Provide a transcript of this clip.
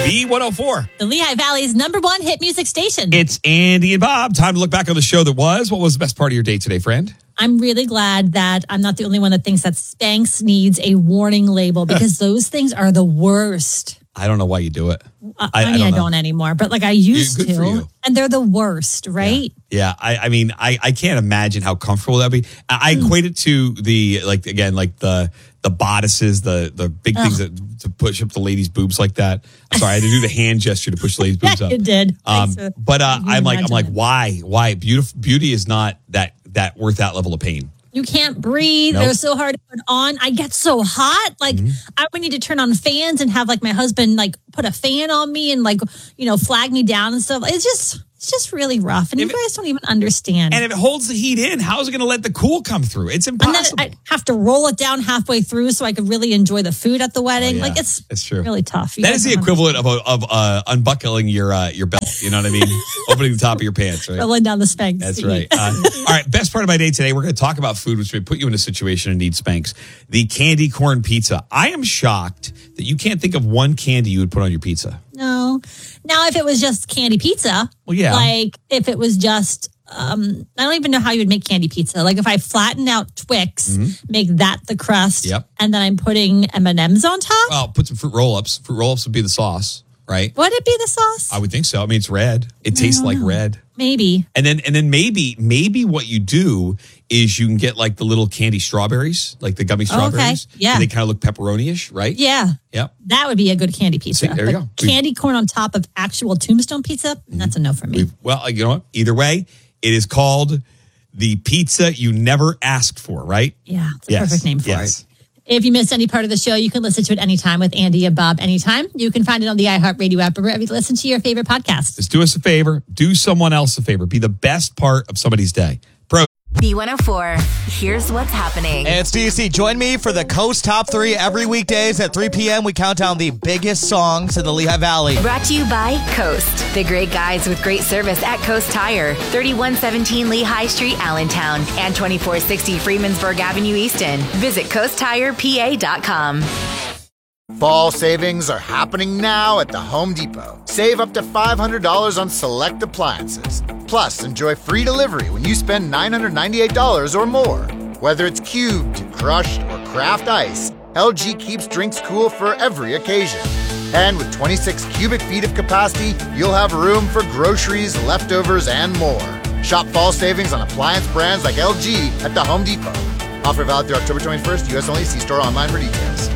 B104. The Lehigh Valley's #1 hit music station. It's Andy and Bob. Time to look back on the show that was. What was the best part of your day today, friend? I'm really glad that I'm not the only one that thinks that Spanx needs a warning label because those things are the worst. I don't know why you do it. I don't anymore, but like I used Good for to. you. And they're the worst, right? Yeah. I mean, I can't imagine how comfortable that'd be. I equate it to the bodices, the big things that to push up the ladies' boobs like that. I'm sorry, I had to do the hand gesture to push the ladies' boobs up. You did. But I'm like, why? Beauty is not that worth that level of pain. You can't breathe. Nope. They're so hard to put on. I get so hot. Like I would need to turn on fans and have like my husband like put a fan on me and like, flag me down and stuff. It's just really rough. And you guys don't even understand. And if it holds the heat in, how is it going to let the cool come through? It's impossible. And then I have to roll it down halfway through so I could really enjoy the food at the wedding. Like it's true. Really tough. That is the equivalent of unbuckling your belt. You know what I mean? Opening the top of your pants, right? Rolling down the Spanx. That's right. All right. Best part of my day today, we're going to talk about food, which may put you in a situation and need Spanx. The candy corn pizza. I am shocked that you can't think of one candy you would put on your pizza. No. Now, if it was just candy pizza, well, yeah. Like if it was just, I don't even know how you would make candy pizza. Like if I flatten out Twix, make that the crust, and then I'm putting M&Ms on top. Well, put some fruit roll-ups. Fruit roll-ups would be the sauce, right? Would it be the sauce? I would think so. I mean, it's red. It tastes like red. Maybe. And then maybe what you do is you can get like the little candy strawberries, like the gummy strawberries. Okay. Yeah. And they kind of look pepperoni-ish, right? Yeah. Yep. That would be a good candy pizza. See, there you go. Candy corn on top of actual Tombstone pizza, that's a no for me. Well, you know what? Either way, it is called the pizza you never asked for, right? Yeah, it's a perfect name for it. If you missed any part of the show, you can listen to it anytime with Andy and Bob anytime. You can find it on the iHeartRadio app or wherever you listen to your favorite podcast. Just do us a favor. Do someone else a favor. Be the best part of somebody's day. B104, here's what's happening. Hey, it's DC. Join me for the Coast Top 3 every weekdays at 3 p.m. We count down the biggest songs in the Lehigh Valley. Brought to you by Coast. The great guys with great service at Coast Tire. 3117 Lehigh Street, Allentown. And 2460 Freemansburg Avenue, Easton. Visit CoastTirePA.com. Fall savings are happening now at the Home Depot. Save up to $500 on select appliances. Plus, enjoy free delivery when you spend $998 or more. Whether it's cubed, crushed, or craft ice, LG keeps drinks cool for every occasion. And with 26 cubic feet of capacity, you'll have room for groceries, leftovers, and more. Shop fall savings on appliance brands like LG at the Home Depot. Offer valid through October 21st. U.S. only. See store online for details.